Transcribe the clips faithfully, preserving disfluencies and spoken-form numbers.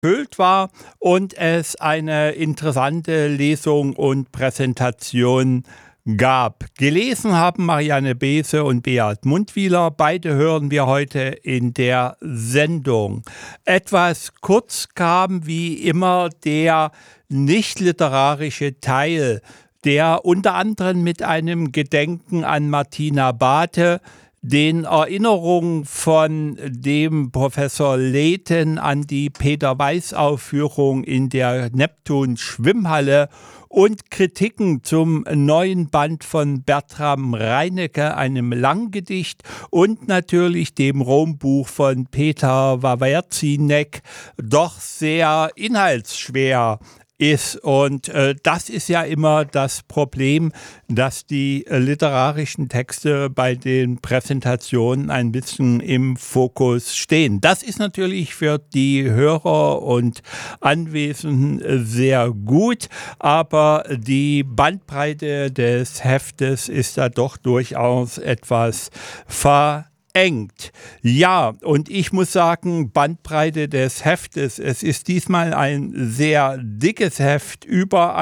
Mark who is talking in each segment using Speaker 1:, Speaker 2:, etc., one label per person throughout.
Speaker 1: erfüllt war und es eine interessante Lesung und Präsentation gab. Gelesen haben Marianne Beese und Beat Mundwiler. Beide hören wir heute in der Sendung. Etwas kurz kam wie immer der nicht literarische Teil, der unter anderem mit einem Gedenken an Martina Bathe, den Erinnerungen von dem Professor Lehten an die Peter-Weiß-Aufführung in der Neptun-Schwimmhalle und Kritiken zum neuen Band von Bertram Reinecke, einem Langgedicht, und natürlich dem Rombuch von Peter Wawrzynek doch sehr inhaltsschwer ist. Und äh, das ist ja immer das Problem, dass die äh, literarischen Texte bei den Präsentationen ein bisschen im Fokus stehen. Das ist natürlich für die Hörer und Anwesenden äh, sehr gut, aber die Bandbreite des Heftes ist da doch durchaus etwas ver engt. Ja, und ich muss sagen, Bandbreite des Heftes, es ist diesmal ein sehr dickes Heft, über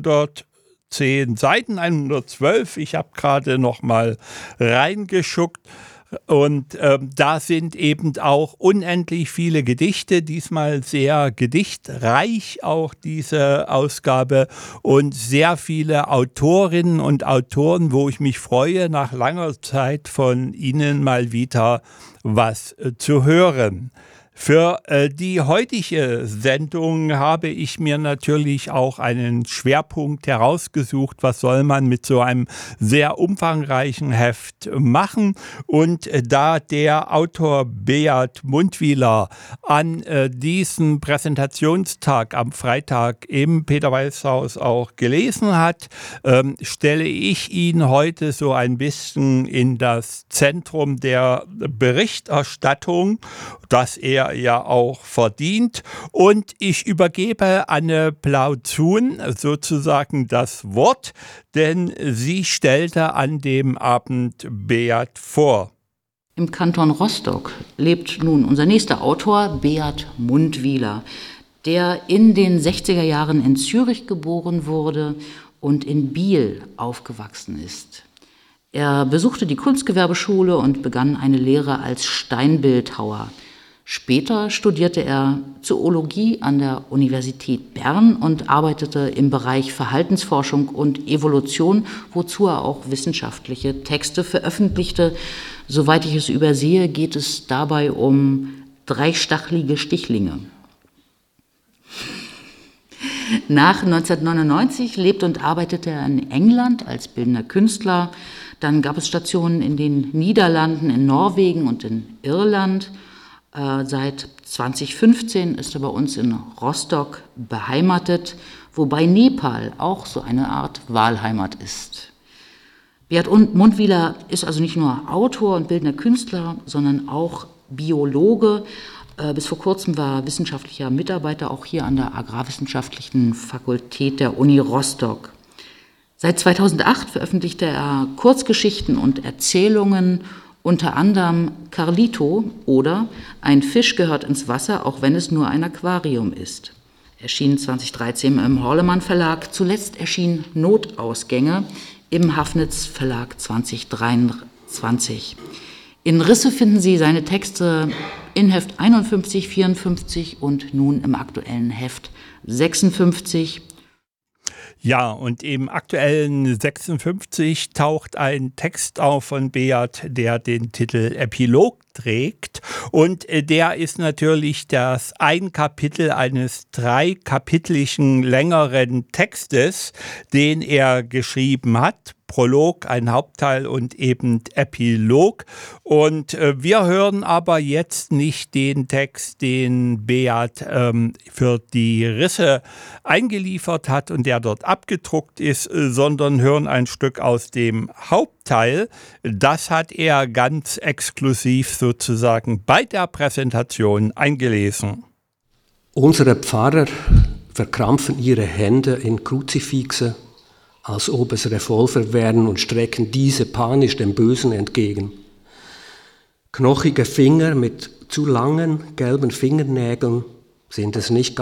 Speaker 1: hundertzehn Seiten, hundertzwölf. Ich habe gerade noch mal reingeschuckt. Und ähm, da sind eben auch unendlich viele Gedichte, diesmal sehr gedichtreich auch diese Ausgabe, und sehr viele Autorinnen und Autoren, wo ich mich freue, nach langer Zeit von ihnen mal wieder was äh, zu hören. Für äh, die heutige Sendung habe ich mir natürlich auch einen Schwerpunkt herausgesucht. Was soll man mit so einem sehr umfangreichen Heft machen? Und äh, da der Autor Beat Mundwiler an äh, diesem Präsentationstag am Freitag im Peter-Weiß-Haus auch gelesen hat, ähm, stelle ich ihn heute so ein bisschen in das Zentrum der Berichterstattung, das er ja auch verdient. Und ich übergebe Anne Plauzun sozusagen das Wort, denn sie stellte an dem Abend Beat vor.
Speaker 2: Im Kanton Rostock lebt nun unser nächster Autor, Beat Mundwiler, der in den sechziger Jahren in Zürich geboren wurde und in Biel aufgewachsen ist. Er besuchte die Kunstgewerbeschule und begann eine Lehre als Steinbildhauer. Später studierte er Zoologie an der Universität Bern und arbeitete im Bereich Verhaltensforschung und Evolution, wozu er auch wissenschaftliche Texte veröffentlichte. Soweit ich es übersehe, geht es dabei um dreistachelige Stichlinge. Nach neunzehnhundertneunundneunzig lebte und arbeitete er in England als bildender Künstler. Dann gab es Stationen in den Niederlanden, in Norwegen und in Irland. Seit zweitausendfünfzehn ist er bei uns in Rostock beheimatet, wobei Nepal auch so eine Art Wahlheimat ist. Beat Mundwiler ist also nicht nur Autor und bildender Künstler, sondern auch Biologe. Bis vor kurzem war er wissenschaftlicher Mitarbeiter auch hier an der Agrarwissenschaftlichen Fakultät der Uni Rostock. Seit zweitausendacht veröffentlichte er Kurzgeschichten und Erzählungen, unter anderem Carlito oder Ein Fisch gehört ins Wasser, auch wenn es nur ein Aquarium ist. Erschien zweitausenddreizehn im Horlemann Verlag. Zuletzt erschien Notausgänge im Hafnitz Verlag zweitausenddreiundzwanzig. In Risse finden Sie seine Texte in Heft einundfünfzig, vierundfünfzig und nun im aktuellen Heft sechsundfünfzig.
Speaker 1: Ja, und im aktuellen sechsundfünfzig taucht ein Text auf von Beat, der den Titel Epilog trägt. Und der ist natürlich das ein Kapitel eines dreikapitlichen längeren Textes, den er geschrieben hat. Prolog, ein Hauptteil und eben Epilog. Und äh, wir hören aber jetzt nicht den Text, den Beat ähm, für die Risse eingeliefert hat und der dort abgedruckt ist, äh, sondern hören ein Stück aus dem Hauptteil. Das hat er ganz exklusiv sozusagen bei der Präsentation eingelesen.
Speaker 3: Unsere Pfarrer verkrampfen ihre Hände in Kruzifixe, als ob es Revolver wären, und strecken diese panisch dem Bösen entgegen. Knochige Finger mit zu langen gelben Fingernägeln sind es nicht